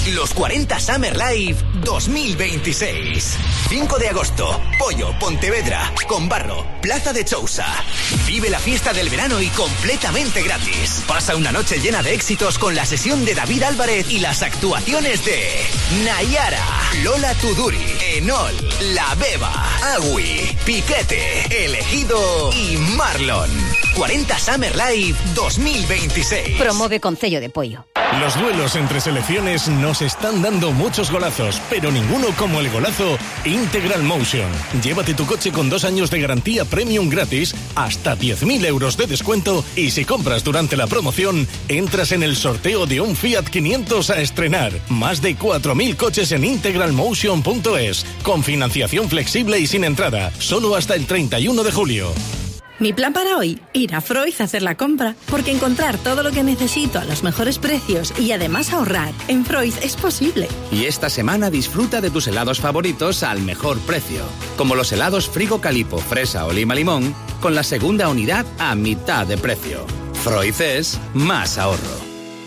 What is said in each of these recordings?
Los 40 Summer Live 2026. 5 de agosto, Pollo, Pontevedra, Conbarro, Plaza de Chousa. Vive la fiesta del verano y completamente gratis. Pasa una noche llena de éxitos con la sesión de David Álvarez y las actuaciones de Nayara, Lola Tuduri, Enol, La Beba, Agui, Piquete, Elegido y Marlon. 40 Summer Live 2026. Promueve Concello de Pollo. Los duelos entre selecciones nos están dando muchos golazos, pero ninguno como el golazo Integral Motion. Llévate tu coche con 2 años de garantía premium gratis, hasta 10.000 euros de descuento, y si compras durante la promoción, entras en el sorteo de un Fiat 500 a estrenar. Más de 4.000 coches en integralmotion.es, con financiación flexible y sin entrada, solo hasta el 31 de julio. Mi plan para hoy, ir a Freud a hacer la compra, porque encontrar todo lo que necesito a los mejores precios y además ahorrar en Freud es posible. Y esta semana disfruta de tus helados favoritos al mejor precio, como los helados Frigo Calipo, fresa o lima limón, con la segunda unidad a mitad de precio. Freud es más ahorro.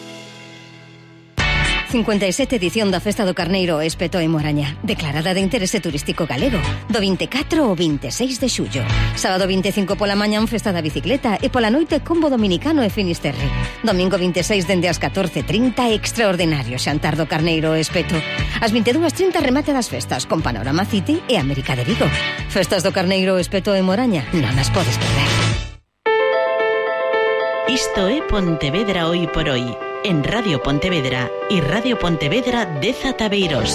57 edición da Festa do Carneiro Espeto en Moraña, declarada de interese turístico galego, do 24 ao 26 de xullo. Sábado 25 pola mañan Festa da Bicicleta e pola noite combo dominicano e Finisterre. Domingo 26 dende as 14:30 extraordinario xantar do Carneiro Espeto. As 22:30 remate das festas con Panorama City e América de Vigo. Festas do Carneiro Espeto en Moraña, non as podes perder. Isto é Pontevedra Hoy por Hoy, en Radio Pontevedra y Radio Pontevedra de Zataveiros.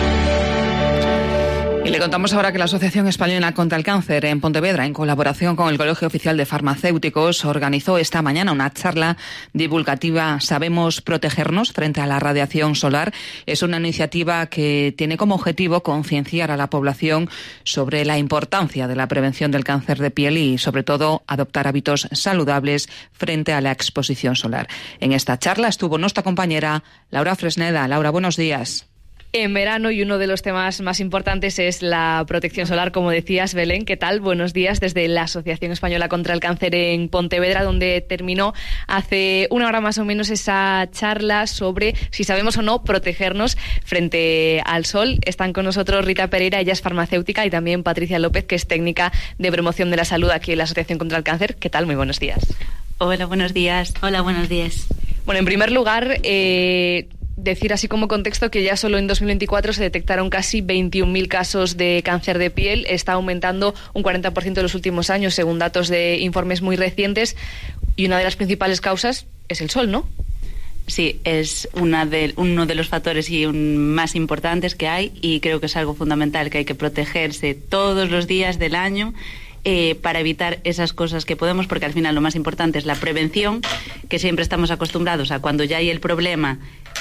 Y le contamos ahora que la Asociación Española contra el Cáncer en Pontevedra, en colaboración con el Colegio Oficial de Farmacéuticos, organizó esta mañana una charla divulgativa Sabemos protegernos frente a la radiación solar. Es una iniciativa que tiene como objetivo concienciar a la población sobre la importancia de la prevención del cáncer de piel y, sobre todo, adoptar hábitos saludables frente a la exposición solar. En esta charla estuvo nuestra compañera Laura Fresneda. Laura, buenos días. En verano, y uno de los temas más importantes es la protección solar, como decías, Belén. ¿Qué tal? Buenos días desde la Asociación Española contra el Cáncer en Pontevedra, donde terminó hace una hora más o menos esa charla sobre si sabemos o no protegernos frente al sol. Están con nosotros Rita Pereira, ella es farmacéutica, y también Patricia López, que es técnica de promoción de la salud aquí en la Asociación contra el Cáncer. ¿Qué tal? Muy buenos días. Hola, buenos días. Hola, buenos días. Bueno, en primer lugar, decir así como contexto que ya solo en 2024 se detectaron casi 21.000 casos de cáncer de piel. Está aumentando un 40% en los últimos años, según datos de informes muy recientes. Y una de las principales causas es el sol, ¿no? Sí, es uno de los factores más importantes que hay, y creo que es algo fundamental, que hay que protegerse todos los días del año para evitar esas cosas que podemos, porque al final lo más importante es la prevención, que siempre estamos acostumbrados a cuando ya hay el problema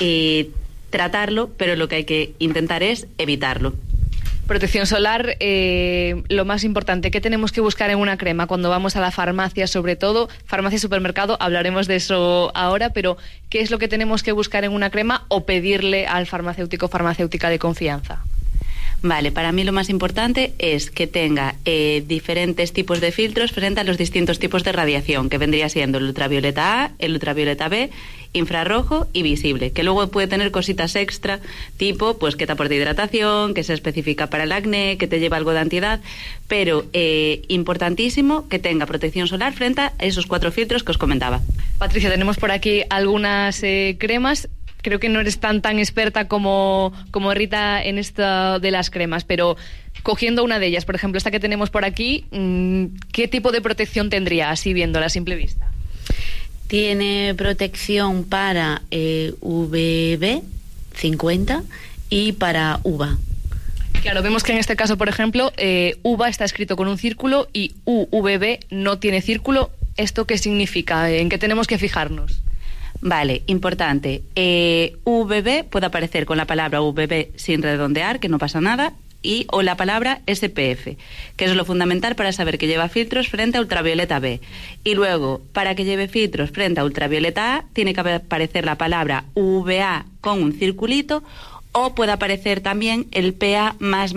tratarlo, pero lo que hay que intentar es evitarlo. Protección solar, lo más importante, ¿qué tenemos que buscar en una crema cuando vamos a la farmacia? Sobre todo, farmacia y supermercado, hablaremos de eso ahora, pero ¿qué es lo que tenemos que buscar en una crema o pedirle al farmacéutico o farmacéutica de confianza? Vale, para mí lo más importante es que tenga diferentes tipos de filtros frente a los distintos tipos de radiación, que vendría siendo el ultravioleta A, el ultravioleta B, infrarrojo y visible, que luego puede tener cositas extra, tipo pues que te aporta hidratación, que se especifica para el acné, que te lleva algo de antiedad, pero importantísimo que tenga protección solar frente a esos 4 filtros que os comentaba. Patricia, tenemos por aquí algunas cremas. Creo que no eres tan experta como Rita en esto de las cremas, pero cogiendo una de ellas, por ejemplo, esta que tenemos por aquí, ¿qué tipo de protección tendría, así viéndola a simple vista? Tiene protección para UVB 50 y para UVA. Claro, vemos que en este caso, por ejemplo, UVA está escrito con un círculo y UVB no tiene círculo. ¿Esto qué significa? ¿En qué tenemos que fijarnos? Vale, importante. UVB puede aparecer con la palabra UVB sin redondear, que no pasa nada, o la palabra SPF, que es lo fundamental para saber que lleva filtros frente a ultravioleta B. Y luego, para que lleve filtros frente a ultravioleta A, tiene que aparecer la palabra UVA con un circulito O puede aparecer también el PA++,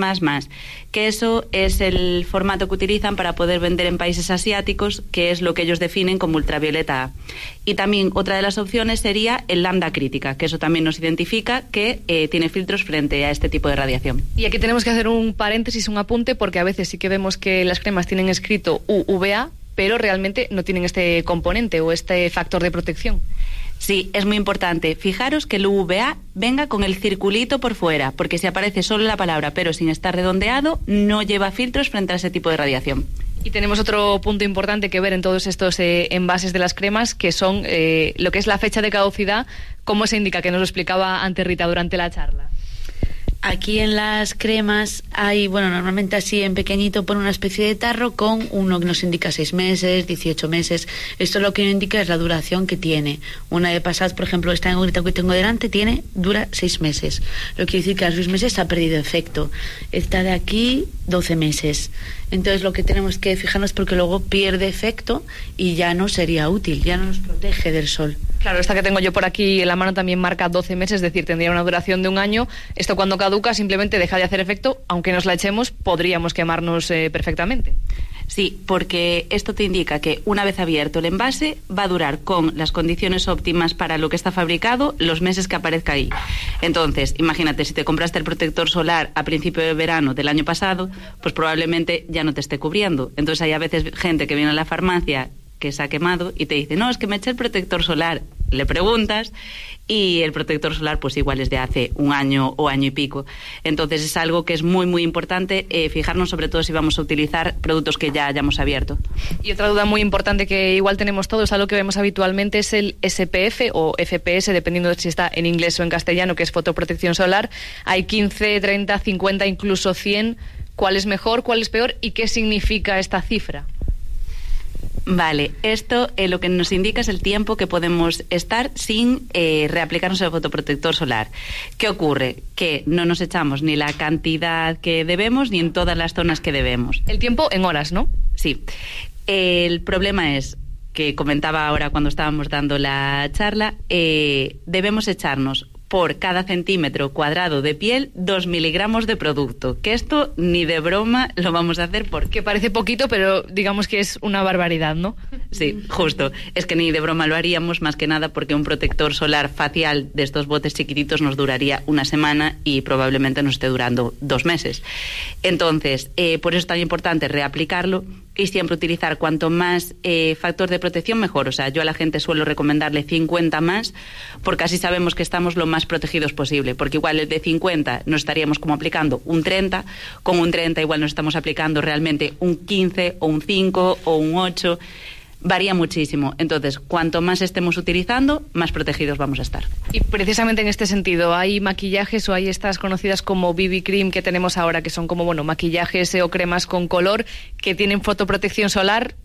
que eso es el formato que utilizan para poder vender en países asiáticos, que es lo que ellos definen como ultravioleta A. Y también otra de las opciones sería el lambda crítica, que eso también nos identifica que tiene filtros frente a este tipo de radiación. Y aquí tenemos que hacer un paréntesis, un apunte, porque a veces sí que vemos que las cremas tienen escrito UVA, pero realmente no tienen este componente o este factor de protección. Sí, es muy importante. Fijaros que el UVA venga con el circulito por fuera, porque si aparece solo la palabra pero sin estar redondeado, no lleva filtros frente a ese tipo de radiación. Y tenemos otro punto importante que ver en todos estos envases de las cremas, que son lo que es la fecha de caducidad, cómo se indica, que nos lo explicaba antes Rita durante la charla. Aquí en las cremas hay, normalmente así en pequeñito pone una especie de tarro con uno que nos indica 6 meses, 18 meses. Esto lo que indica es la duración que tiene. Una de pasadas, por ejemplo, esta negrita que tengo delante dura 6 meses. Lo que quiere decir que a los 6 meses ha perdido efecto. Esta de aquí, 12 meses. Entonces lo que tenemos que fijarnos porque luego pierde efecto y ya no sería útil, ya no nos protege del sol. Claro, esta que tengo yo por aquí en la mano también marca 12 meses, es decir, tendría una duración de 1 año. Esto cuando caduca simplemente deja de hacer efecto, aunque nos la echemos, podríamos quemarnos perfectamente. Sí, porque esto te indica que una vez abierto el envase va a durar con las condiciones óptimas para lo que está fabricado los meses que aparezca ahí. Entonces, imagínate, si te compraste el protector solar a principio de verano del año pasado, pues probablemente ya no te esté cubriendo. Entonces hay a veces gente que viene a la farmacia que se ha quemado y te dice, no, es que me eché el protector solar. Le preguntas y el protector solar pues igual es de hace 1 año o año y pico. Entonces es algo que es muy muy importante fijarnos, sobre todo si vamos a utilizar productos que ya hayamos abierto. Y otra duda muy importante que igual tenemos todos, algo que vemos habitualmente, es el SPF o FPS, dependiendo de si está en inglés o en castellano, que es fotoprotección solar. Hay 15, 30, 50, incluso 100. ¿Cuál es mejor, cuál es peor y qué significa esta cifra? Vale, esto lo que nos indica es el tiempo que podemos estar sin reaplicarnos el fotoprotector solar. ¿Qué ocurre? Que no nos echamos ni la cantidad que debemos ni en todas las zonas que debemos. El tiempo en horas, ¿no? Sí. El problema es que comentaba ahora cuando estábamos dando la charla, debemos echarnos por cada centímetro cuadrado de piel 2 miligramos de producto, que esto ni de broma lo vamos a hacer porque... Que parece poquito, pero digamos que es una barbaridad, ¿no? Sí, justo. Es que ni de broma lo haríamos, más que nada porque un protector solar facial de estos botes chiquititos nos duraría 1 semana y probablemente nos esté durando 2 meses. Entonces, por eso es tan importante reaplicarlo y siempre utilizar cuanto más factor de protección mejor. O sea, yo a la gente suelo recomendarle 50 más, porque así sabemos que estamos lo más protegidos posible, porque igual el de 50 nos estaríamos como aplicando un 30, con un 30 igual nos estamos aplicando realmente un 15 o un 5 o un 8, varía muchísimo. Entonces, cuanto más estemos utilizando, más protegidos vamos a estar. Y precisamente en este sentido, ¿hay maquillajes o hay estas conocidas como BB Cream que tenemos ahora, que son como, maquillajes o cremas con color que tienen fotoprotección solar?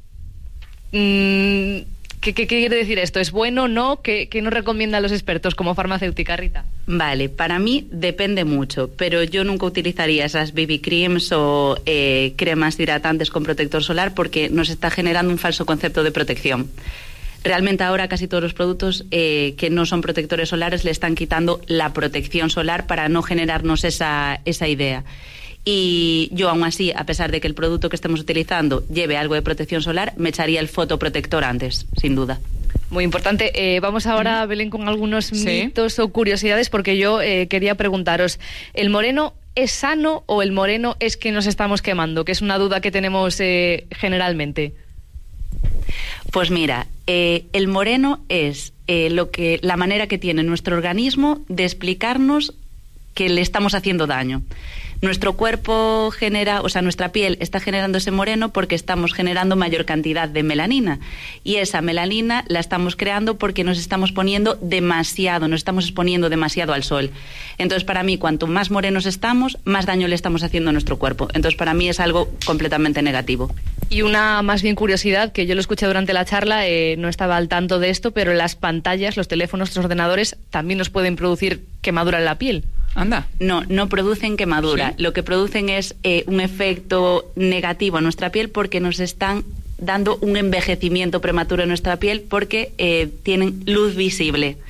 ¿Qué quiere decir esto? ¿Es bueno, no? ¿Qué nos recomiendan los expertos como farmacéutica, Rita? Vale, para mí depende mucho, pero yo nunca utilizaría esas BB Creams o cremas hidratantes con protector solar porque nos está generando un falso concepto de protección. Realmente ahora casi todos los productos que no son protectores solares le están quitando la protección solar para no generarnos esa idea. Y yo aún así, a pesar de que el producto que estemos utilizando lleve algo de protección solar, me echaría el fotoprotector antes, sin duda. Muy importante. Vamos ahora, Belén, con algunos mitos o curiosidades, porque yo quería preguntaros, ¿el moreno es sano o el moreno es que nos estamos quemando? Que es una duda que tenemos generalmente. Pues mira, el moreno es la manera que tiene nuestro organismo de explicarnos que le estamos haciendo daño. Nuestro cuerpo nuestra piel está generando ese moreno porque estamos generando mayor cantidad de melanina. Y esa melanina la estamos creando porque nos estamos exponiendo demasiado al sol. Entonces, para mí, cuanto más morenos estamos, más daño le estamos haciendo a nuestro cuerpo. Entonces, para mí es algo completamente negativo. Y una más bien curiosidad, que yo lo escuché durante la charla, no estaba al tanto de esto, pero las pantallas, los teléfonos, los ordenadores, también nos pueden producir quemadura en la piel. Anda. No producen quemadura. ¿Sí? Lo que producen es un efecto negativo a nuestra piel porque nos están dando un envejecimiento prematuro en nuestra piel porque tienen luz visible.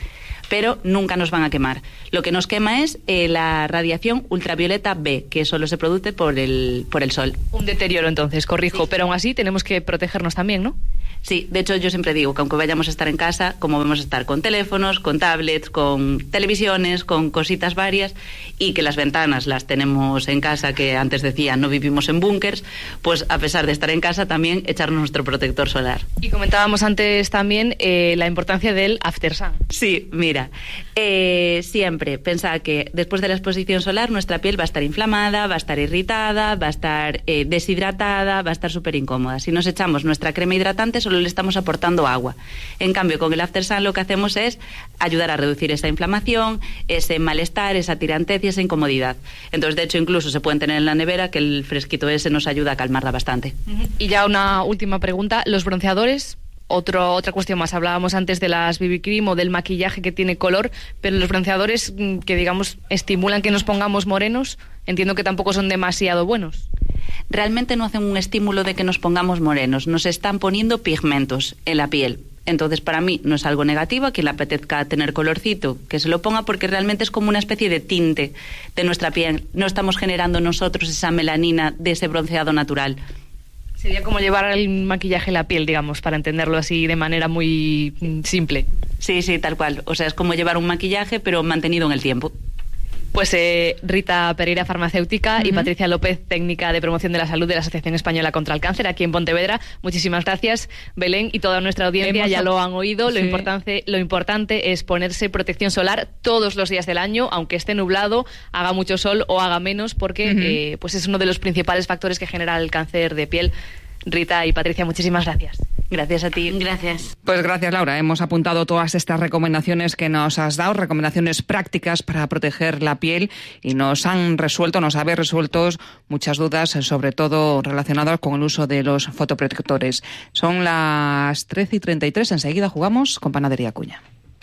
pero nunca nos van a quemar. Lo que nos quema es la radiación ultravioleta B, que solo se produce por el sol. Un deterioro, entonces, corrijo, sí. Pero aún así tenemos que protegernos también, ¿no? Sí, de hecho yo siempre digo que aunque vayamos a estar en casa, como vamos a estar con teléfonos, con tablets, con televisiones, con cositas varias, y que las ventanas las tenemos en casa, que antes decía no vivimos en búnkers, pues a pesar de estar en casa también echarnos nuestro protector solar. Y comentábamos antes también la importancia del after sun. Sí, mira, siempre pensar que después de la exposición solar nuestra piel va a estar inflamada, va a estar irritada, va a estar deshidratada, va a estar súper incómoda. Si nos echamos nuestra crema hidratante solo le estamos aportando agua. En cambio, con el after sun lo que hacemos es ayudar a reducir esa inflamación, ese malestar, esa tirantez y esa incomodidad. Entonces, de hecho, incluso se pueden tener en la nevera, que el fresquito ese nos ayuda a calmarla bastante. Y ya una última pregunta, ¿los bronceadores? Otra cuestión más, hablábamos antes de las BB cream o del maquillaje que tiene color, pero los bronceadores que, digamos, estimulan que nos pongamos morenos, entiendo que tampoco son demasiado buenos. Realmente no hacen un estímulo de que nos pongamos morenos, nos están poniendo pigmentos en la piel. Entonces, para mí no es algo negativo, a quien le apetezca tener colorcito, que se lo ponga, porque realmente es como una especie de tinte de nuestra piel. No estamos generando nosotros esa melanina de ese bronceado natural. Sería como llevar el maquillaje en la piel, digamos, para entenderlo así de manera muy simple. Sí, tal cual. O sea, es como llevar un maquillaje, pero mantenido en el tiempo. Pues Rita Pereira, farmacéutica, y Patricia López, técnica de promoción de la salud de la Asociación Española contra el Cáncer, aquí en Pontevedra. Muchísimas gracias, Belén, y toda nuestra audiencia ya lo han oído. Sí. Lo importante es ponerse protección solar todos los días del año, aunque esté nublado, haga mucho sol o haga menos, porque pues es uno de los principales factores que genera el cáncer de piel. Rita y Patricia, muchísimas gracias. Gracias a ti. Gracias. Pues gracias, Laura. Hemos apuntado todas estas recomendaciones que nos has dado, recomendaciones prácticas para proteger la piel, y nos habéis resuelto muchas dudas, sobre todo relacionadas con el uso de los fotoprotectores. Son las 13:33, enseguida jugamos con Panadería Cuña.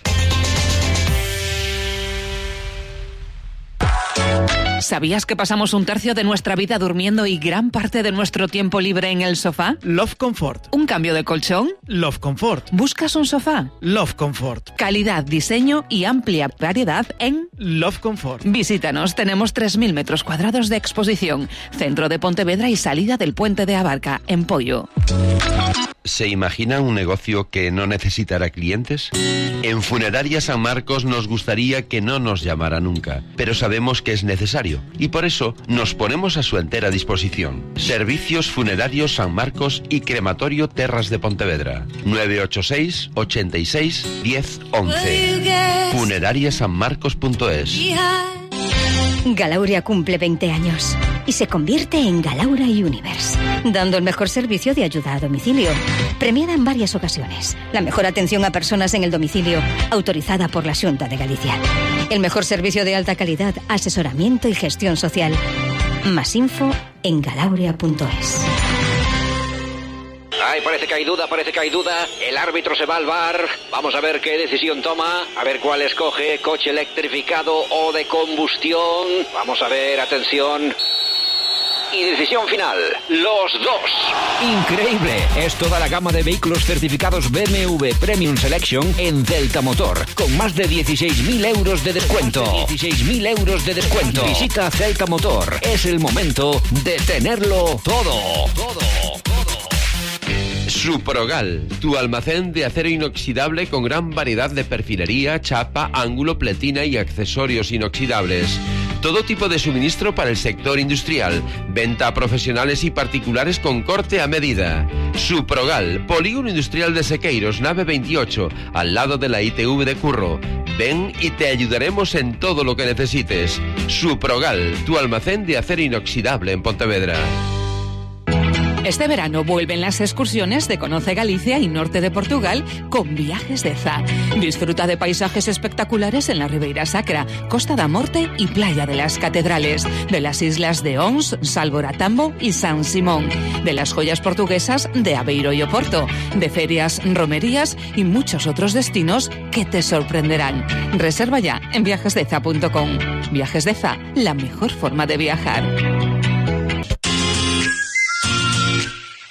¿Sabías que pasamos un tercio de nuestra vida durmiendo y gran parte de nuestro tiempo libre en el sofá? Love Comfort. ¿Un cambio de colchón? Love Comfort. ¿Buscas un sofá? Love Comfort. Calidad, diseño y amplia variedad en Love Comfort. Visítanos, tenemos 3.000 metros cuadrados de exposición. Centro de Pontevedra y salida del Puente de Abarca, en Poio. ¿Se imagina un negocio que no necesitará clientes? En Funeraria San Marcos nos gustaría que no nos llamara nunca, pero sabemos que es necesario y por eso nos ponemos a su entera disposición. Servicios Funerarios San Marcos y Crematorio Terras de Pontevedra. 986 86 10 11. funerariasanmarcos.es. Galauria cumple 20 años y se convierte en Galaura Universe, dando el mejor servicio de ayuda a domicilio, premiada en varias ocasiones, la mejor atención a personas en el domicilio, autorizada por la Xunta de Galicia, el mejor servicio de alta calidad, asesoramiento y gestión social. Más info en galauria.es. Ay, parece que hay duda. El árbitro se va al VAR. Vamos a ver qué decisión toma. A ver cuál escoge. Coche electrificado o de combustión. Vamos a ver, atención. Y decisión final, los dos. Increíble, es toda la gama de vehículos certificados BMW Premium Selection en Delta Motor, con más de 16.000 euros de descuento. 16.000 euros de descuento. Visita Delta Motor, es el momento de tenerlo todo. Suprogal, tu almacén de acero inoxidable con gran variedad de perfilería, chapa, ángulo, pletina y accesorios inoxidables. Todo tipo de suministro para el sector industrial. Venta a profesionales y particulares con corte a medida. Suprogal, Polígono Industrial de Sequeiros, nave 28, al lado de la ITV de Curro. Ven y te ayudaremos en todo lo que necesites. Suprogal, tu almacén de acero inoxidable en Pontevedra. Este verano vuelven las excursiones de Conoce Galicia y Norte de Portugal con Viajes de Za. Disfruta de paisajes espectaculares en la Ribeira Sacra, Costa da Morte y Playa de las Catedrales, de las islas de Ons, Salvoratambo y San Simón, de las joyas portuguesas de Aveiro y Oporto, de ferias, romerías y muchos otros destinos que te sorprenderán. Reserva ya en viajesdeza.com. Viajes de Za, la mejor forma de viajar.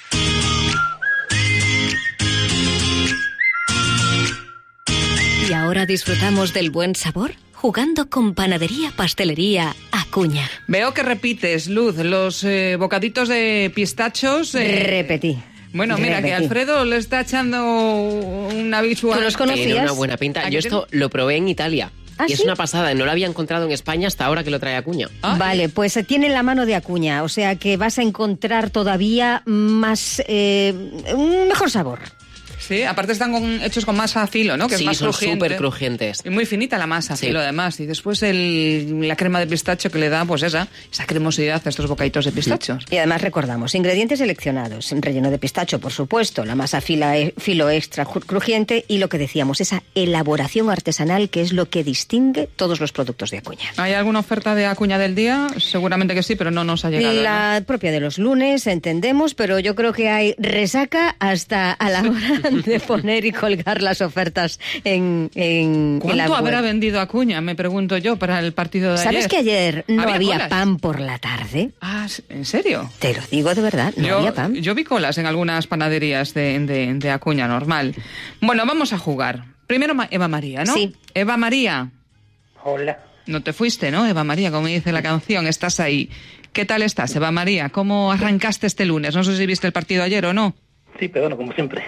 Y ahora ahora disfrutamos del buen sabor jugando con Panadería Pastelería Acuña. Veo que repites, Luz, los bocaditos de pistachos. Repetí. Bueno, mira, que Alfredo le está echando una visual. ¿Tú los conocías? Tiene una buena pinta. Yo esto lo probé en Italia. Y es una pasada, no lo había encontrado en España hasta ahora que lo trae Acuña. Vale, pues tiene la mano de Acuña, o sea que vas a encontrar todavía más un mejor sabor. Sí, aparte están hechos con masa a filo, ¿no? Que sí, es más son crujiente. súper crujientes. Y muy finita la masa a filo, además. Y después la crema de pistacho que le da, pues esa cremosidad a estos bocaditos de pistachos. Y además recordamos, ingredientes seleccionados, relleno de pistacho, por supuesto, la masa filo extra crujiente y lo que decíamos, esa elaboración artesanal que es lo que distingue todos los productos de Acuña. ¿Hay alguna oferta de Acuña del día? Seguramente que sí, pero no nos ha llegado. La propia de los lunes, entendemos, pero yo creo que hay resaca hasta a la hora de poner y colgar las ofertas en ¿Cuánto la web? habrá vendido Acuña, me pregunto yo, para el partido de ayer? ¿Sabes que ayer no había colas? pan por la tarde? Ah, ¿en serio? Te lo digo de verdad, no había pan. Yo vi colas en algunas panaderías de Acuña, normal. Bueno, vamos a jugar. Primero Eva María, ¿no? Sí. Eva María. Hola. No te fuiste, ¿no, Eva María? Como dice la canción, estás ahí. ¿Qué tal estás, Eva María? ¿Cómo arrancaste este lunes? No sé si viste el partido ayer o no. Sí, pero bueno, como siempre.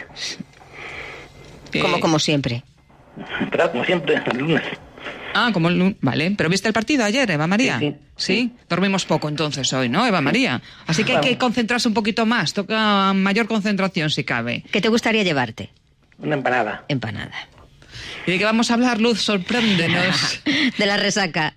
Como siempre. Pero como siempre, el lunes. Ah, como el lunes. Vale, pero ¿viste el partido ayer, Eva María? Sí. Dormimos poco entonces hoy, ¿no, Eva María? Así que hay que concentrarse un poquito más. Toca mayor concentración si cabe. ¿Qué te gustaría llevarte? Una empanada. Empanada. ¿Y de qué vamos a hablar, Luz? Sorpréndenos. De la resaca.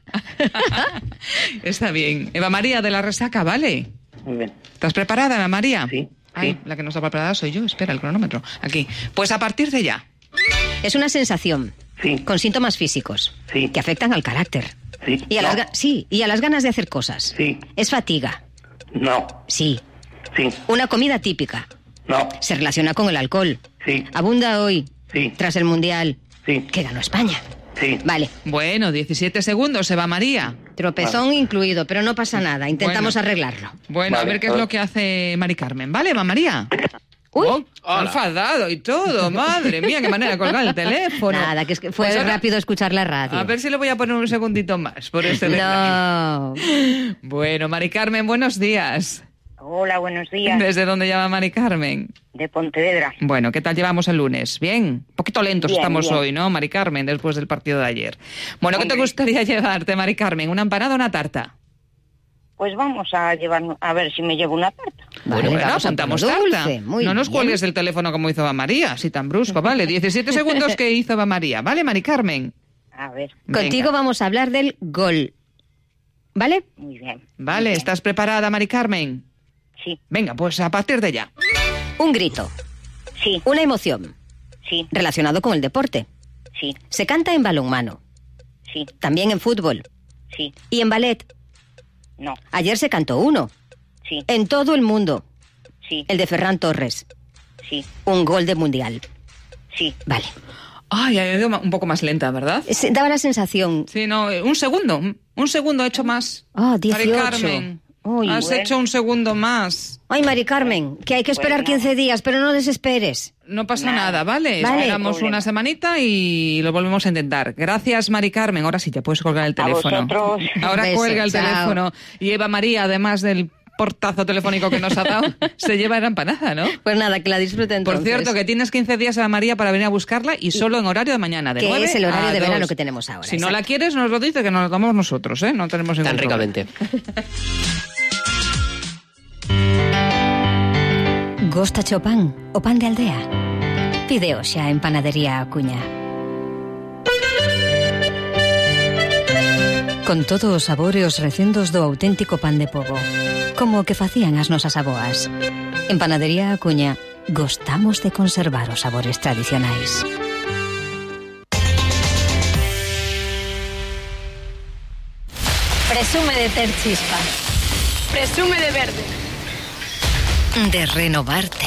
Está bien. Eva María, de la resaca, ¿vale? Muy bien. ¿Estás preparada, Eva María? Sí. Ay, la que no está preparada soy yo. Espera, el cronómetro. Aquí. Pues a partir de ya. Es una sensación. Sí. Con síntomas físicos. Sí. Que afectan al carácter. Sí. Y a las ganas de hacer cosas. Sí. Es fatiga. No. Sí. Sí. Una comida típica. No. Se relaciona con el alcohol. Sí. Abunda hoy. Sí. Tras el Mundial. Sí. Que ganó España. Sí. Vale. Bueno, 17 segundos, Eva María. Tropezón incluido, pero no pasa nada. Intentamos arreglarlo. Bueno, a ver qué es lo que hace Mari Carmen. ¿Vale, Eva María? Uy, enfadado y todo, madre mía, qué manera de colgar el teléfono. Nada, que fue Pues ahora, rápido escuchar la radio. A ver si le voy a poner un segundito más por este No. Bueno, Mari Carmen, buenos días. Hola, buenos días. ¿Desde dónde llama Mari Carmen? De Pontevedra. Bueno, ¿qué tal llevamos el lunes? ¿Bien? Un poquito lentos Bien, estamos bien. hoy, ¿no, Mari Carmen? Después del partido de ayer. Bueno, ¿qué te gustaría llevarte, Mari Carmen? ¿Una empanada o una tarta? Pues vamos a llevar, a ver si me llevo una tarta. Bueno, vamos a apuntamos poner tarta. dulce, muy No nos bien. cuelgues el teléfono como hizo Eva María, así tan brusco, ¿vale? 17 segundos que hizo Eva María, ¿vale, Mari Carmen? A ver. Contigo Venga. vamos a hablar del gol. ¿Vale? Muy bien. Vale, ¿estás preparada, Mari Carmen? Sí. Venga, pues a partir de ya. Un grito. Sí. Una emoción. Sí. Relacionado con el deporte. Sí. Se canta en balonmano. Sí. También en fútbol. Sí. Y en ballet. No. Ayer se cantó uno. Sí. En todo el mundo. Sí. El de Ferran Torres. Sí. Un gol de mundial. Sí. Vale. Ay, ha ido un poco más lenta, ¿verdad? Daba la sensación. Sí, no, un segundo he hecho más. Ah, 18. Mari Carmen, Uy, has bueno. hecho un segundo más. Ay, Mari Carmen, que hay que esperar 15 días, pero no desesperes. No pasa nada, ¿vale? Vale. Esperamos Problema. una semanita y lo volvemos a intentar. Gracias, Mari Carmen. Ahora sí, ya puedes colgar el teléfono. vosotros. Ahora Beso, cuelga el chao. teléfono. Y Eva María, además del portazo telefónico que nos ha dado, se lleva la empanada, ¿no? Pues nada, que la disfruten Por entonces. cierto, que tienes 15 días, Eva María, para venir a buscarla y solo en horario de mañana, de Que 9 es el horario a de 2. verano que tenemos ahora. Si no exacto. la quieres, nos lo dice, que nos lo damos nosotros, ¿eh? No tenemos ningún Tan ricamente. Gosta Chopin o pan de aldea. Pide xa en Panadería Acuña. Con todos os sabores recendos do auténtico pan de pobo, como o que facían as nosas aboas. En Panadería Acuña gostamos de conservar os sabores tradicionais. Presume de ter chispa. Presume de verde. De renovarte.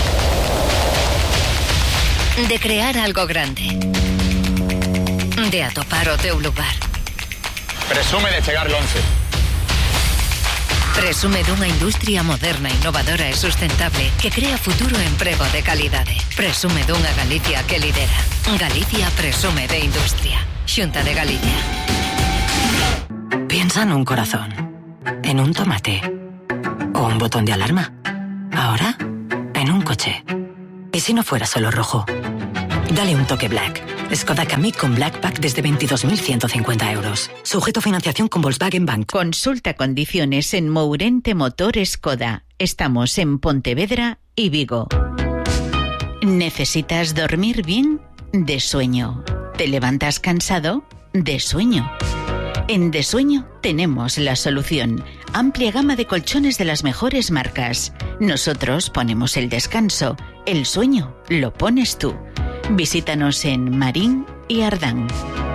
De crear algo grande. De atopar o teu lugar. Presume de chegar lonxe. Presume dunha industria moderna, innovadora e sustentable que crea futuro e emprego de calidade. Presume dunha Galicia que lidera. Galicia presume de industria. Xunta de Galicia. Piensa en un corazón, en un tomate o un botón de alarma. Ahora, en un coche. ¿Y si no fuera solo rojo? Dale un toque Black. Skoda Kamiq con Black Pack desde 22.150 euros. Sujeto a financiación con Volkswagen Bank. Consulta condiciones en Mourente Motor Skoda. Estamos en Pontevedra y Vigo. ¿Necesitas dormir bien? De sueño. ¿Te levantas cansado? De sueño. En De Sueño tenemos la solución. Amplia gama de colchones de las mejores marcas. Nosotros ponemos el descanso. El sueño lo pones tú. Visítanos en Marín y Ardán.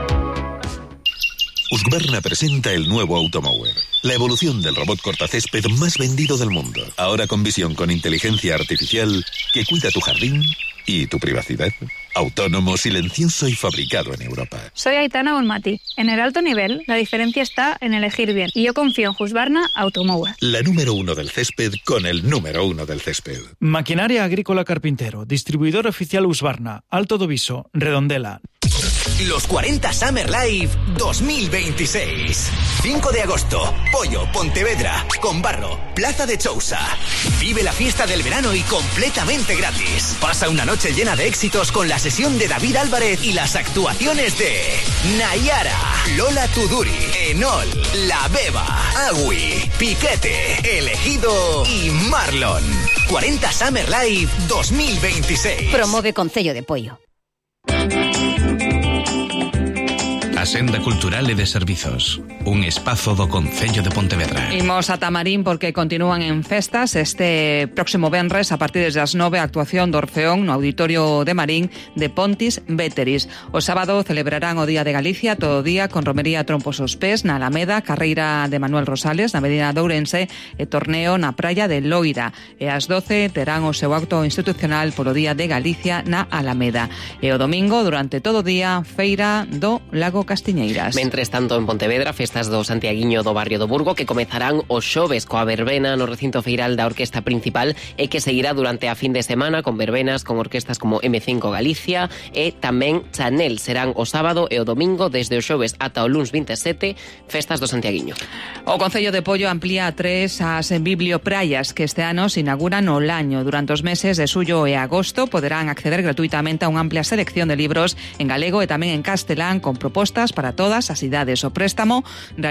Husqvarna presenta el nuevo Automower, la evolución del robot cortacésped más vendido del mundo. Ahora con visión con inteligencia artificial que cuida tu jardín y tu privacidad. Autónomo, silencioso y fabricado en Europa. Soy Aitana Bonmati. En el alto nivel, la diferencia está en elegir bien. Y yo confío en Husqvarna Automower. La número 1 del césped con el número 1 del césped. Maquinaria Agrícola Carpintero. Distribuidor oficial Husqvarna. Alto do Viso. Redondela. Los 40 Summer Live 2026. 5 de agosto, Pollo, Pontevedra, Combarro, Plaza de Chousa. Vive la fiesta del verano y completamente gratis. Pasa una noche llena de éxitos con la sesión de David Álvarez y las actuaciones de Nayara, Lola Tuduri, Enol, La Beba, Agui, Piquete, Elegido y Marlon. 40 Summer Live 2026. Promove Concello de Pollo. A Senda Cultural e de Servizos, un espazo do Concello de Pontevedra. Imos a Tamarín porque continúan en festas. Este próximo venres, a partir das 9, actuación do Orfeón no Auditorio de Marín de Pontis Véteris. O sábado celebrarán o Día de Galicia, todo o día con romería Trompos aos Pés na Alameda, carreira de Manuel Rosales na Medina de Ourense e torneo na praia de Loira. E ás 12 terán o seu acto institucional polo Día de Galicia na Alameda. E o domingo, durante todo o día, feira do Lago Castiñeiras. Mentres tanto, en Pontevedra, festas do Santiaguiño do barrio do Burgo que comezarán os xoves coa verbena no recinto feiral da Orquesta Principal e que seguirá durante a fin de semana con verbenas con orquestas como M5 Galicia e tamén Chanel. Serán o sábado e o domingo desde o xoves ata o luns 27, festas do Santiaguiño. O Concello de Pollo amplía 3 as bibliopraias que este ano se inauguran no Laño. Durante os meses de xullo e agosto poderán acceder gratuitamente a unha amplia selección de libros en galego e tamén en castelán con propostas para todas as idades. O préstamo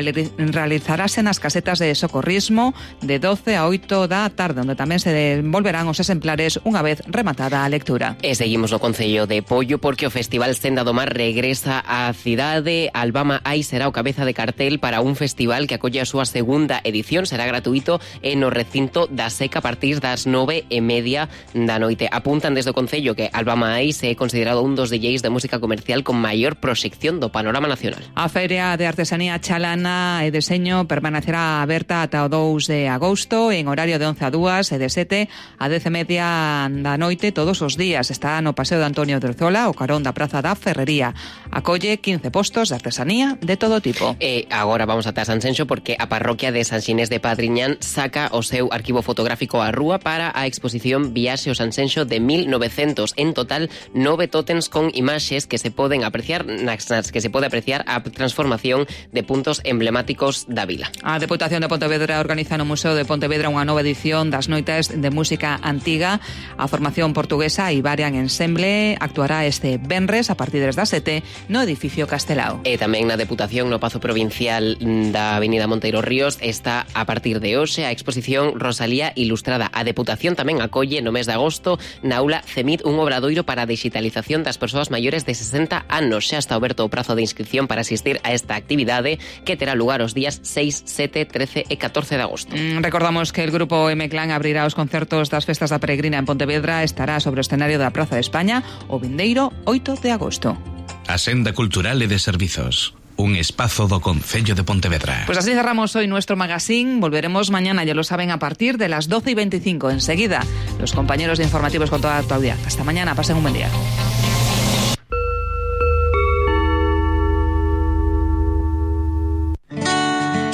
realizarase nas casetas de socorrismo de 12 a 8 da tarde, onde tamén se devolverán os exemplares unha vez rematada a lectura. E seguimos no Concello de Pollo porque o Festival Senda do Mar regresa á cidade. Albama Ai será o cabeza de cartel para un festival que acolle a súa segunda edición. Será gratuito e no recinto da Seca a partir das 9:30 da noite. Apuntan desde o Concello que Albama Ai se é considerado un dos DJs de música comercial con maior proxección do panorama nacional. A Feria de Artesanía Chalana e Deseño permanecerá aberta ata o 2 de agosto en horario de 11 a 2 e de 7 a 10:30 da noite todos os días. Está no Paseo de Antonio de Orzola, o carón da Praza da Ferrería. Acolle 15 postos de artesanía de todo tipo. E agora vamos ata Sanxenxo porque a parroquia de San Xinés de Padriñán saca o seu arquivo fotográfico á rúa para a exposición Viaxe ao Sanxenxo de 1900. En total, 9 tótems con imaxes que se poden apreciar nas que se pode apreciar a transformación de puntos emblemáticos da vila. A Deputación de Pontevedra organiza no Museo de Pontevedra unha nova edición das Noites de Música Antiga. A formación portuguesa Ibarian Ensemble actuará este venres a partir das 7 no edificio Castelao. E tamén na Deputación no Pazo Provincial da Avenida Monteiro Ríos está a partir de hoxe a exposición Rosalía Ilustrada. A Deputación tamén acolle no mes de agosto na aula CEMID un obradoiro para a digitalización das persoas maiores de 60 anos. Xa está aberto o prazo de inscripción para asistir a esta actividade que terá lugar os días 6, 7, 13 e 14 de agosto. Recordamos que el grupo M-Clan abrirá os concertos das festas da Peregrina en Pontevedra. Estará sobre o escenario da Praza de España o vindeiro 8 de agosto. A Senda Cultural e de Servizos, un espazo do Concello de Pontevedra. Pues así cerramos hoy nuestro magazine. Volveremos mañana, ya lo saben, a partir de las 12:25. Enseguida, los compañeros de informativos con toda la actualidad. Hasta mañana, pasen un buen día.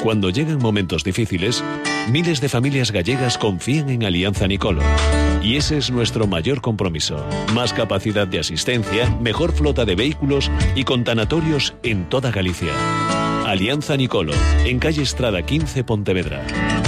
Cuando llegan momentos difíciles, miles de familias gallegas confían en Alianza Nicolo. Y ese es nuestro mayor compromiso. Más capacidad de asistencia, mejor flota de vehículos y con tanatorios en toda Galicia. Alianza Nicolo, en calle Estrada 15, Pontevedra.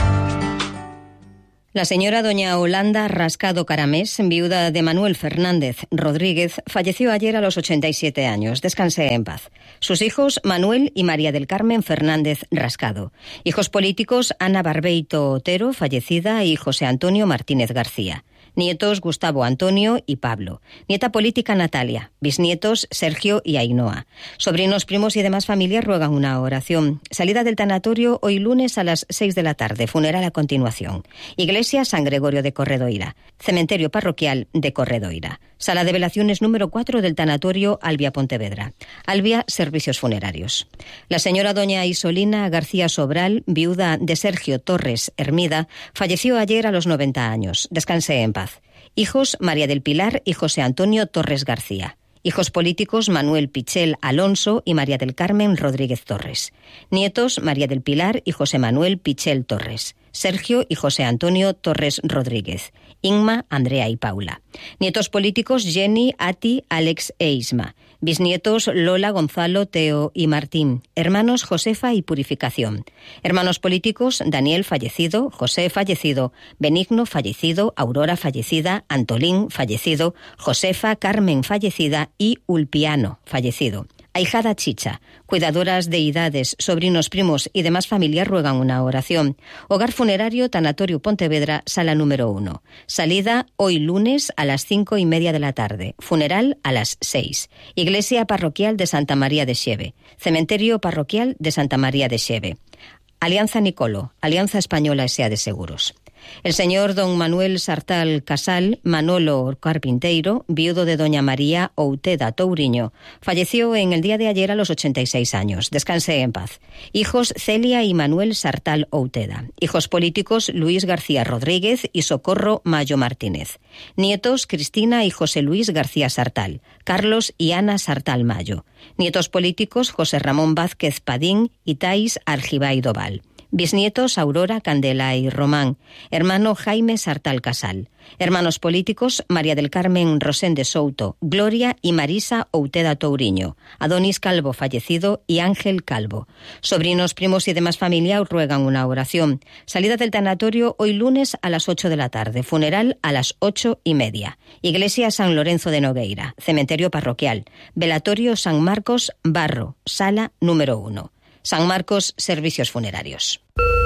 La señora doña Olanda Rascado Caramés, viuda de Manuel Fernández Rodríguez, falleció ayer a los 87 años. Descanse en paz. Sus hijos, Manuel y María del Carmen Fernández Rascado. Hijos políticos, Ana Barbeito Otero, fallecida, y José Antonio Martínez García. Nietos, Gustavo Antonio y Pablo. Nieta política, Natalia. Bisnietos, Sergio y Ainhoa. Sobrinos, primos y demás familias ruegan una oración. Salida del tanatorio hoy lunes a las 6 de la tarde. Funeral a continuación. Iglesia San Gregorio de Corredoira. Cementerio parroquial de Corredoira. Sala de velaciones número 4 del tanatorio Albia Pontevedra. Albia, servicios funerarios. La señora doña Isolina García Sobral, viuda de Sergio Torres Hermida, falleció ayer a los 90 años. Descanse en paz. Hijos, María del Pilar y José Antonio Torres García. Hijos políticos, Manuel Pichel Alonso y María del Carmen Rodríguez Torres. Nietos, María del Pilar y José Manuel Pichel Torres. Sergio y José Antonio Torres Rodríguez. Inma, Andrea y Paula. Nietos políticos, Jenny, Ati, Alex e Isma. Bisnietos, Lola, Gonzalo, Teo y Martín. Hermanos, Josefa y Purificación. Hermanos políticos, Daniel, fallecido, José, fallecido, Benigno, fallecido, Aurora, fallecida, Antolín, fallecido, Josefa, Carmen, fallecida y Ulpiano, fallecido. Ahijada Chicha, cuidadoras, deidades, sobrinos, primos y demás familias ruegan una oración. Hogar funerario, Tanatorio Pontevedra, sala número 1. Salida hoy lunes a las 5:30 de la tarde. Funeral a las 6. Iglesia parroquial de Santa María de Xeve. Cementerio parroquial de Santa María de Xeve. Alianza Nicolo, Alianza Española S.A. de Seguros. El señor don Manuel Sartal Casal, Manolo Carpinteiro, viudo de doña María Outeda Touriño, falleció en el día de ayer a los 86 años. Descanse en paz. Hijos, Celia y Manuel Sartal Outeda. Hijos políticos, Luis García Rodríguez y Socorro Mayo Martínez. Nietos, Cristina y José Luis García Sartal. Carlos y Ana Sartal Mayo. Nietos políticos, José Ramón Vázquez Padín y Tais Argibay Doval. Bisnietos, Aurora, Candela y Román. Hermano Jaime Sartal Casal. Hermanos políticos, María del Carmen Rosende Souto, Gloria y Marisa Outeda Touriño. Adonis Calvo, fallecido, y Ángel Calvo. Sobrinos, primos y demás familia ruegan una oración. Salida del tanatorio hoy lunes a las 8 de la tarde. Funeral a las 8:30. Iglesia San Lorenzo de Nogueira. Cementerio parroquial. Velatorio San Marcos Barro. Sala número 1. San Marcos, servicios funerarios.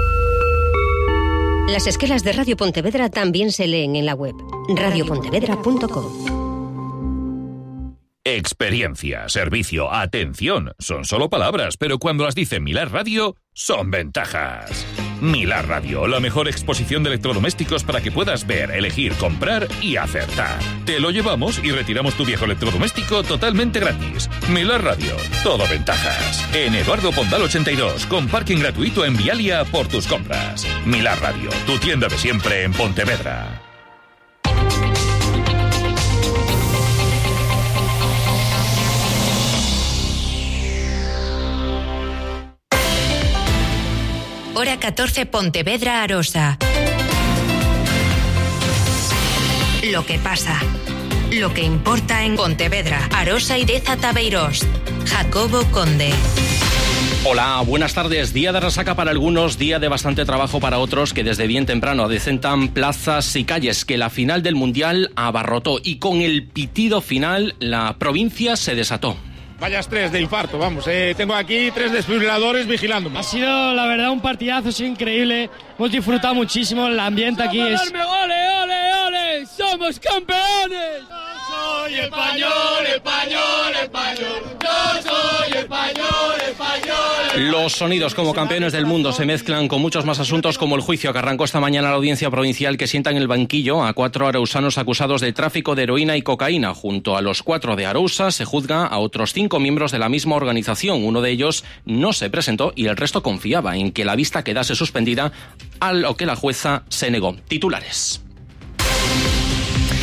Las esquelas de Radio Pontevedra también se leen en la web radiopontevedra.com. Experiencia, servicio, atención, son solo palabras, pero cuando las dice Milar Radio, son ventajas. Milar Radio, la mejor exposición de electrodomésticos para que puedas ver, elegir, comprar y acertar. Te lo llevamos y retiramos tu viejo electrodoméstico totalmente gratis. Milar Radio, todo ventajas. En Eduardo Pondal 82, con parking gratuito en Vialia por tus compras. Milar Radio, tu tienda de siempre en Pontevedra. Hora 14, Pontevedra, Arosa. Lo que pasa. Lo que importa en Pontevedra, Arosa y Deza Tabeirós. Jacobo Conde. Hola, buenas tardes. Día de resaca para algunos, día de bastante trabajo para otros que desde bien temprano adecentan plazas y calles que la final del Mundial abarrotó y con el pitido final la provincia se desató. Vaya estrés de infarto, vamos. Tengo aquí 3 desfibriladores vigilándome. Ha sido, la verdad, un partidazo, es increíble. Hemos disfrutado muchísimo, el ambiente aquí es... ¡Ole, ole, ole! ¡Somos campeones! Yo soy español, español, español. Yo soy español, español. Los sonidos como campeones del mundo se mezclan con muchos más asuntos como el juicio que arrancó esta mañana la audiencia provincial que sienta en el banquillo a 4 arausanos acusados de tráfico de heroína y cocaína. Junto a los 4 de Arousa se juzga a otros 5 miembros de la misma organización. Uno de ellos no se presentó y el resto confiaba en que la vista quedase suspendida, a lo que la jueza se negó. Titulares.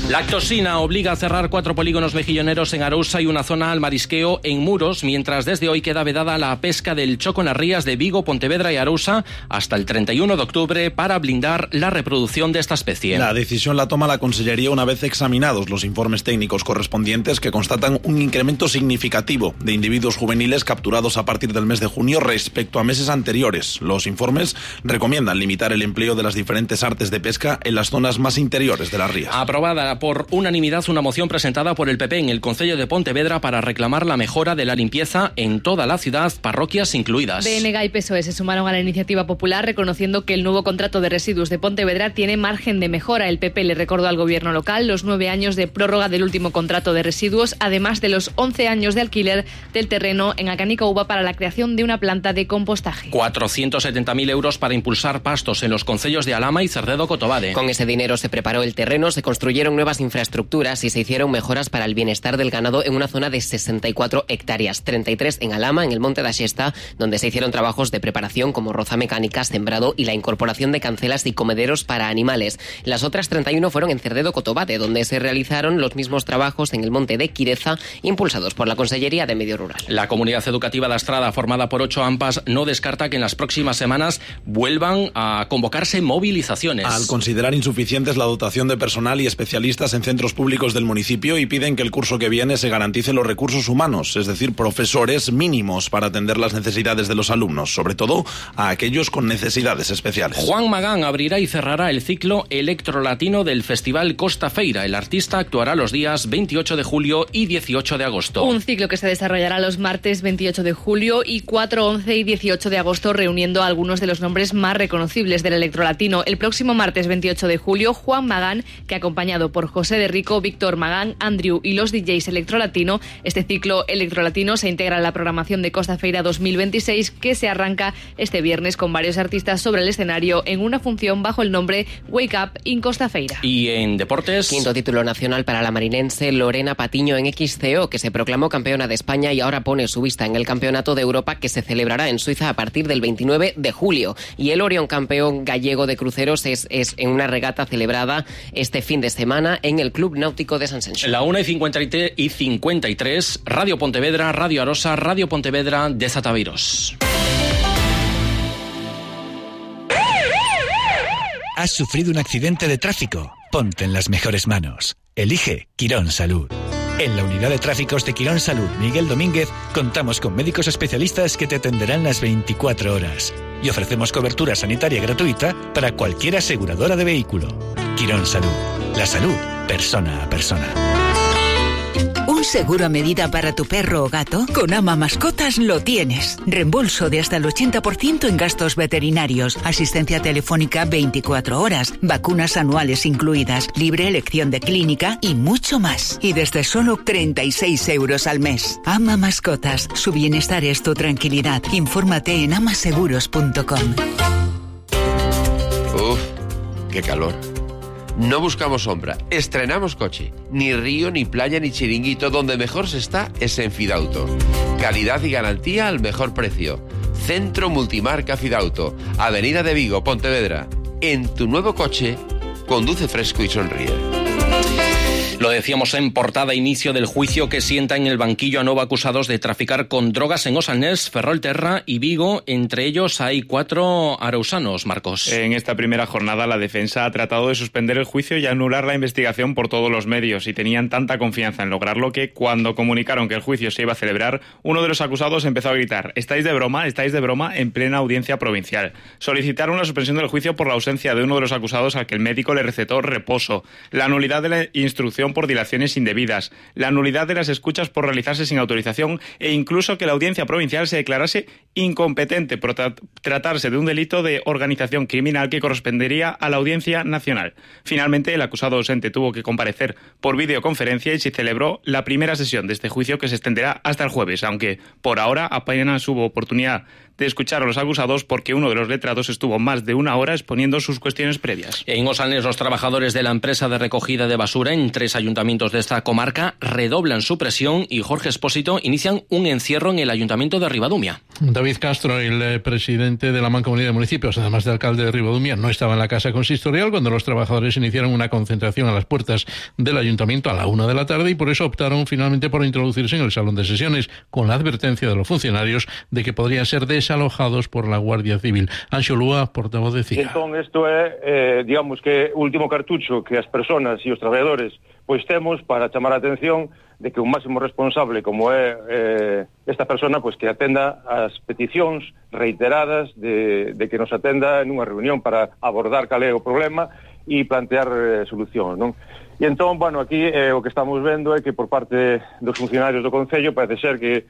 Lactosina obliga a cerrar 4 polígonos mejilloneros en Arousa y una zona al marisqueo en Muros, mientras desde hoy queda vedada la pesca del choco en las rías de Vigo, Pontevedra y Arousa hasta el 31 de octubre para blindar la reproducción de esta especie. La decisión la toma la Consellería una vez examinados los informes técnicos correspondientes que constatan un incremento significativo de individuos juveniles capturados a partir del mes de junio respecto a meses anteriores. Los informes recomiendan limitar el empleo de las diferentes artes de pesca en las zonas más interiores de las rías. Aprobada por unanimidad una moción presentada por el PP en el Concello de Pontevedra para reclamar la mejora de la limpieza en toda la ciudad, parroquias incluidas. BNG y PSOE se sumaron a la iniciativa popular reconociendo que el nuevo contrato de residuos de Pontevedra tiene margen de mejora. El PP le recordó al gobierno local los 9 años de prórroga del último contrato de residuos, además de los 11 años de alquiler del terreno en Acanica Uva para la creación de una planta de compostaje. 470.000 euros para impulsar pastos en los concellos de Alhama y Cerdedo Cotobade. Con ese dinero se preparó el terreno, se construyeron nuevas infraestructuras y se hicieron mejoras para el bienestar del ganado en una zona de 64 hectáreas, 33 en Alhama, en el Monte da Xesta, donde se hicieron trabajos de preparación como roza mecánica, sembrado y la incorporación de cancelas y comederos para animales. Las otras 31 fueron en Cerdedo Cotobade, donde se realizaron los mismos trabajos en el Monte de Quireza, impulsados por la Consellería de Medio Rural. La comunidad educativa de Astrada, formada por 8 AMPAs, no descarta que en las próximas semanas vuelvan a convocarse movilizaciones. Al considerar insuficientes la dotación de personal y especialistas en centros públicos del municipio, y piden que el curso que viene se garantice los recursos humanos, es decir, profesores mínimos para atender las necesidades de los alumnos, sobre todo a aquellos con necesidades especiales. Juan Magán abrirá y cerrará el ciclo electrolatino del Festival Costa Feira. El artista actuará los días 28 de julio y 18 de agosto. Un ciclo que se desarrollará los martes 28 de julio y 4, 11 y 18 de agosto, reuniendo a algunos de los nombres más reconocibles del electrolatino. El próximo martes 28 de julio, Juan Magán, que acompañado por José de Rico, Víctor Magán, Andrew y los DJs electrolatino. Este ciclo electrolatino se integra en la programación de Costa Feira 2026, que se arranca este viernes con varios artistas sobre el escenario en una función bajo el nombre Wake Up in Costa Feira. Y en deportes, quinto título nacional para la marinense Lorena Patiño en XCO, que se proclamó campeona de España y ahora pone su vista en el Campeonato de Europa, que se celebrará en Suiza a partir del 29 de julio. Y el Orión, campeón gallego de cruceros, es en una regata celebrada este fin de semana en el Club Náutico de San Senxo. La 1:53, Radio Pontevedra, Radio Arosa, Radio Pontevedra de Zataviros. ¿Has sufrido un accidente de tráfico? Ponte en las mejores manos. Elige Quirón Salud. En la unidad de tráficos de Quirón Salud Miguel Domínguez contamos con médicos especialistas que te atenderán las 24 horas y ofrecemos cobertura sanitaria gratuita para cualquier aseguradora de vehículo. Quirón Salud. La salud, persona a persona. ¿Un seguro a medida para tu perro o gato? Con Ama Mascotas lo tienes. Reembolso de hasta el 80% en gastos veterinarios, asistencia telefónica 24 horas, vacunas anuales incluidas, libre elección de clínica y mucho más. Y desde solo 36 euros al mes. Ama Mascotas. Su bienestar es tu tranquilidad. Infórmate en amaseguros.com. Uf, qué calor. No buscamos sombra, estrenamos coche. Ni río, ni playa, ni chiringuito. Donde mejor se está es en Fidauto. Calidad y garantía al mejor precio. Centro Multimarca Fidauto. Avenida de Vigo, Pontevedra. En tu nuevo coche, conduce fresco y sonríe. Lo decíamos en portada, inicio del juicio que sienta en el banquillo a 9 acusados de traficar con drogas en Osalnés, Ferrolterra y Vigo. Entre ellos hay 4 arousanos, Marcos. En esta primera jornada la defensa ha tratado de suspender el juicio y anular la investigación por todos los medios, y tenían tanta confianza en lograrlo que cuando comunicaron que el juicio se iba a celebrar, uno de los acusados empezó a gritar: ¿Estáis de broma? En plena audiencia provincial. Solicitaron la suspensión del juicio por la ausencia de uno de los acusados al que el médico le recetó reposo, la nulidad de la instrucción por dilaciones indebidas, la nulidad de las escuchas por realizarse sin autorización e incluso que la audiencia provincial se declarase incompetente por tratarse de un delito de organización criminal que correspondería a la Audiencia Nacional. Finalmente, el acusado ausente tuvo que comparecer por videoconferencia y se celebró la primera sesión de este juicio, que se extenderá hasta el jueves, aunque por ahora apenas hubo oportunidad de escuchar a los acusados porque uno de los letrados estuvo más de 1 hora exponiendo sus cuestiones previas. En Osalnés, los trabajadores de la empresa de recogida de basura en 3 ayuntamientos de esta comarca redoblan su presión y Jorge Expósito inician un encierro en el ayuntamiento de Ribadumia. David Castro, el presidente presidente de la Mancomunidad de Municipios, además del alcalde de Ribadumia, no estaba en la casa consistorial cuando los trabajadores iniciaron una concentración a las puertas del ayuntamiento a la 1 de la tarde y por eso optaron finalmente por introducirse en el salón de sesiones, con la advertencia de los funcionarios de que podrían ser desalojados por la Guardia Civil. Anxo Lúa, portavoz de CIA. Entón, isto é, digamos que o último cartucho que as persoas e os traballadores pois temos para chamar a atención de que un máximo responsable como é esta persona pois que atenda as peticións reiteradas de que nos atenda nunha reunión para abordar cal é o problema e plantear solucións, non? E entón, bueno, aquí o que estamos vendo é que por parte dos funcionarios do Concello parece ser que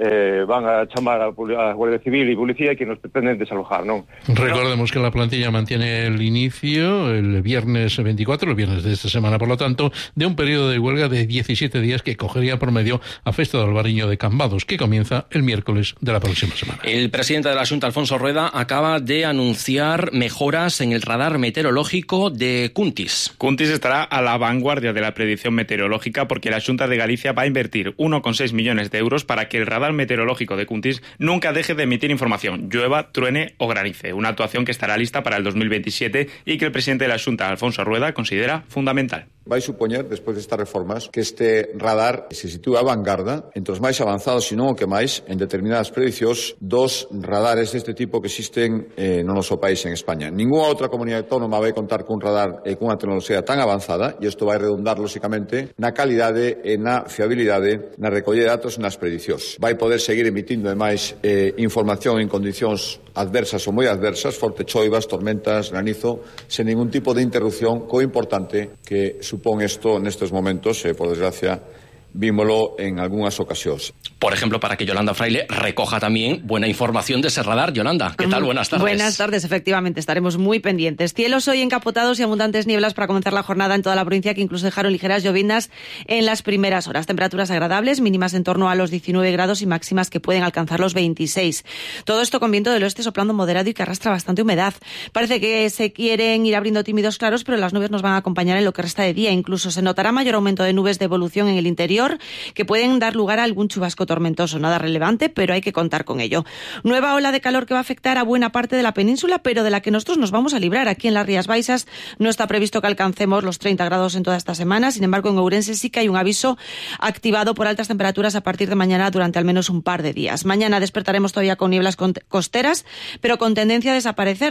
van a chamar a Guardia Civil y Policía que nos pretenden desalojar, ¿no? Recordemos que la plantilla mantiene el inicio el viernes 24, el viernes de esta semana, por lo tanto, de un periodo de huelga de 17 días que cogería por medio a Festa do Albariño de Cambados, que comienza el miércoles de la próxima semana. El presidente de la Xunta, Alfonso Rueda, acaba de anunciar mejoras en el radar meteorológico de Cuntis. Cuntis estará a la vanguardia de la predicción meteorológica porque la Xunta de Galicia va a invertir 1,6 millones de euros para que el radar meteorológico de Cuntis nunca deje de emitir información, llueva, truene o granice. Una actuación que estará lista para el 2027 y que el presidente de la Xunta, Alfonso Rueda, considera fundamental. Vai supoñer, despois destas reformas, que este radar se sitúa a vanguarda entre os máis avanzados, e non o que máis, en determinadas prediccións dos radares deste tipo que existen no noso país en España. Ninguna outra comunidade autónoma vai contar cun radar e cunha tecnoloxía tan avanzada, e isto vai redundar, lóxicamente, na calidade e na fiabilidade na recollida de datos nas prediccións. Vai poder seguir emitindo, ademais, información en condicións adversas ou moi adversas, fortes choivas, tormentas, granizo, sen ningún tipo de interrupción, co importante que supón isto nestes momentos, por desgracia, vímolo en algunhas ocasións. Por ejemplo, para que Yolanda Fraile recoja también buena información de ese radar. Yolanda, ¿qué tal? Buenas tardes. Buenas tardes, efectivamente, estaremos muy pendientes. Cielos hoy encapotados y abundantes nieblas para comenzar la jornada en toda la provincia, que incluso dejaron ligeras llovindas en las primeras horas. Temperaturas agradables, mínimas en torno a los 19 grados y máximas que pueden alcanzar los 26. Todo esto con viento del oeste soplando moderado y que arrastra bastante humedad. Parece que se quieren ir abriendo tímidos claros, pero las nubes nos van a acompañar en lo que resta de día. Incluso se notará mayor aumento de nubes de evolución en el interior, que pueden dar lugar a algún chubasco tormentoso. Nada relevante, pero hay que contar con ello. Nueva ola de calor que va a afectar a buena parte de la península, pero de la que nosotros nos vamos a librar. Aquí en las Rías Baixas no está previsto que alcancemos los 30 grados en toda esta semana. Sin embargo, en Ourense sí que hay un aviso activado por altas temperaturas a partir de mañana durante al menos un par de días. Mañana despertaremos todavía con nieblas costeras, pero con tendencia a desaparecer,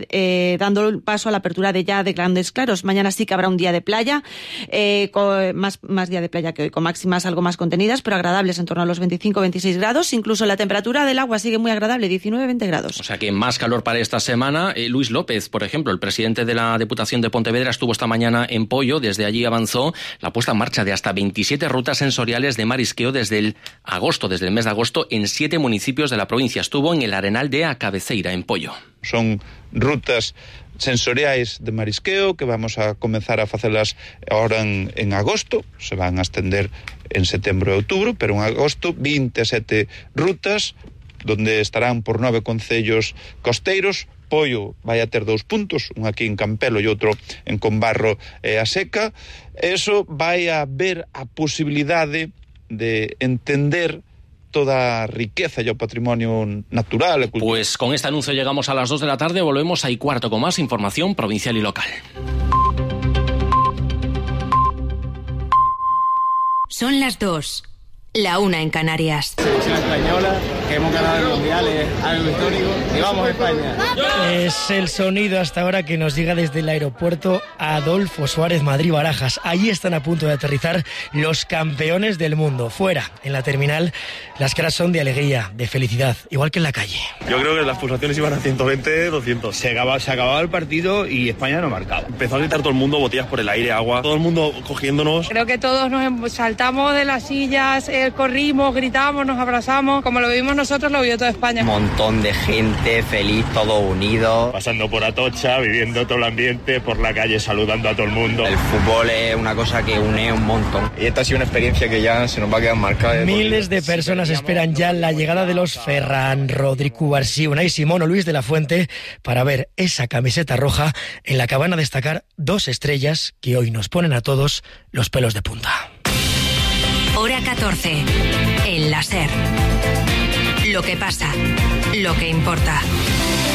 dando paso a la apertura de grandes claros. Mañana sí que habrá un día de playa, con más día de playa que hoy, con máximas algo más contenidas, pero agradables en torno a los 25-26 grados. Incluso la temperatura del agua sigue muy agradable, 19-20 grados. O sea que más calor para esta semana. Luis López, por ejemplo, el presidente de la Diputación de Pontevedra, estuvo esta mañana en Poio. Desde allí avanzó la puesta en marcha de hasta 27 rutas sensoriales de marisqueo desde el mes de agosto, en 7 municipios de la provincia. Estuvo en el Arenal de A Cabeceira, en Poio. Son rutas sensoriais de marisqueo que vamos a comenzar a facelas ahora en agosto, se van a extender en setembro e outubro, pero en agosto 27 rutas donde estarán por 9 concellos costeiros. Poio vai a ter 2 puntos, un aquí en Campelo e outro en Combarro e a Seca. Eso vai a ver a posibilidade de entender toda a riqueza e o patrimonio natural e cultural. Pues con este anuncio llegamos a las 2 de la tarde, volvemos a Y4 con más información provincial y local. Son las 2, la 1 en Canarias. Selección española, que hemos ganado el Mundial, es algo histórico, y vamos a España. Es el sonido hasta ahora que nos llega desde el aeropuerto Adolfo Suárez Madrid-Barajas. Allí están a punto de aterrizar los campeones del mundo. Fuera, en la terminal, las caras son de alegría, de felicidad, igual que en la calle. Yo creo que las pulsaciones iban a 120, 200. Se acababa el partido y España no marcaba. Empezó a gritar todo el mundo, botellas por el aire, agua, todo el mundo cogiéndonos. Creo que todos nos saltamos de las sillas, corrimos, gritamos, nos abrazamos. Como lo vivimos nosotros, lo vivió toda España. Un montón de gente feliz, todo unido. Pasando por Atocha, viviendo todo el ambiente, por la calle saludando a todo el mundo. El fútbol es una cosa que une un montón. Y esta ha sido una experiencia que ya se nos va a quedar marcada. Miles de personas esperan ya la llegada de los Ferran, Rodri, Cubarsí, Unai Simón o Luis de la Fuente para ver esa camiseta roja en la que van a destacar 2 estrellas que hoy nos ponen a todos los pelos de punta. Hora 14, el láser. Lo que pasa, lo que importa.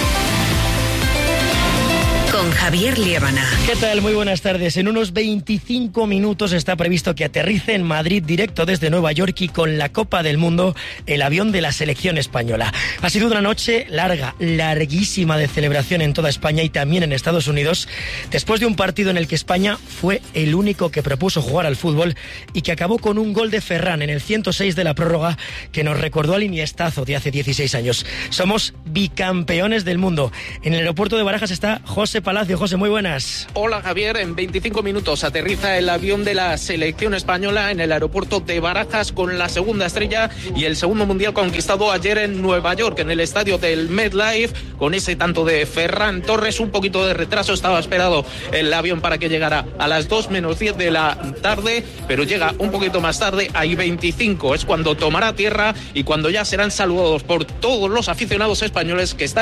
con Javier Liébana. ¿Qué tal? Muy buenas tardes. En unos 25 minutos está previsto que aterrice en Madrid directo desde Nueva York y con la Copa del Mundo el avión de la selección española. Ha sido una noche larga, larguísima de celebración en toda España y también en Estados Unidos, después de un partido en el que España fue el único que propuso jugar al fútbol y que acabó con un gol de Ferran en el 106 de la prórroga que nos recordó al Iniestazo de hace 16 años. Somos bicampeones del mundo. En el aeropuerto de Barajas está José Palacio. José, muy buenas. Hola Javier, en 25 minutos aterriza el avión de la selección española en el aeropuerto de Barajas con la segunda estrella y el segundo mundial conquistado ayer en Nueva York, en el estadio del MetLife, con ese tanto de Ferran Torres. Un poquito de retraso, estaba esperado el avión para que llegara a las 2 menos 10 de la tarde, pero llega un poquito más tarde, hay 25, es cuando tomará tierra y cuando ya serán saludados por todos los aficionados españoles que están